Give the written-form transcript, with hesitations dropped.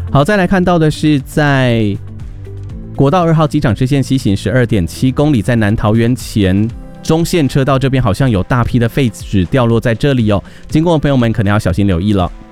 好，再来看到的是在国道2号机场支线西行 12.7 公里，在南桃园前中线车道这边好像有大批的废纸掉落在这里哦，经过的朋友们可能要小心留意了。